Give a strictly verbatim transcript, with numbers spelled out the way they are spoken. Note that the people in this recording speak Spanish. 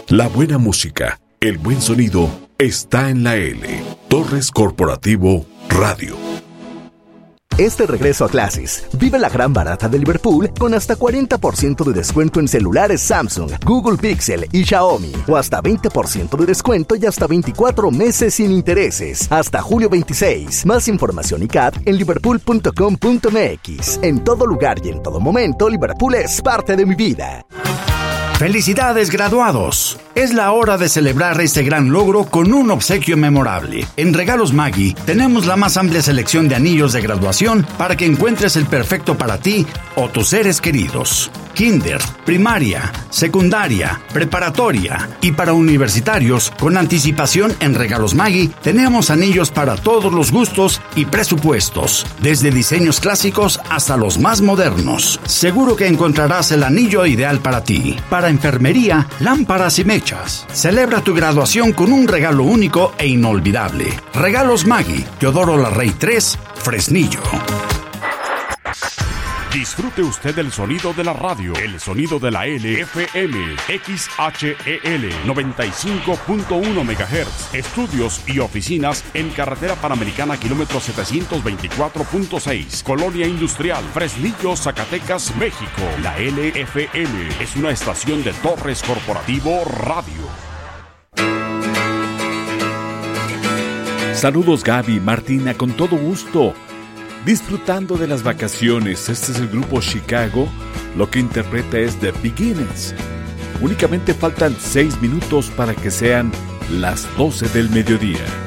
La buena música, el buen sonido, está en la L. Torres Corporativo Radio. Este regreso a clases, vive la gran barata de Liverpool con hasta cuarenta por ciento de descuento en celulares Samsung, Google Pixel y Xiaomi. O hasta veinte por ciento de descuento y hasta veinticuatro meses sin intereses. Hasta julio veintiséis. Más información y C A D en liverpool punto com punto m x. En todo lugar y en todo momento, Liverpool es parte de mi vida. ¡Felicidades, graduados! Es la hora de celebrar este gran logro con un obsequio memorable. En Regalos Maggi tenemos la más amplia selección de anillos de graduación para que encuentres el perfecto para ti o tus seres queridos. Kinder, primaria, secundaria, preparatoria y para universitarios, con anticipación en Regalos Maggi tenemos anillos para todos los gustos y presupuestos, desde diseños clásicos hasta los más modernos. Seguro que encontrarás el anillo ideal para ti. Para enfermería, lámparas y mechas. Celebra tu graduación con un regalo único e inolvidable. Regalos Maggi, Teodoro Larrey tres, Fresnillo. Disfrute usted el sonido de la radio, el sonido de la L F M, X H E L noventa y cinco punto uno megahertz, estudios y oficinas en Carretera Panamericana kilómetro setecientos veinticuatro punto seis, Colonia Industrial, Fresnillo, Zacatecas, México. La L F M es una estación de Torres Corporativo Radio. Saludos Gaby, Martina, con todo gusto. Disfrutando de las vacaciones, este es el grupo Chicago, lo que interpreta es The Beginnings. Únicamente faltan seis minutos para que sean las doce del mediodía.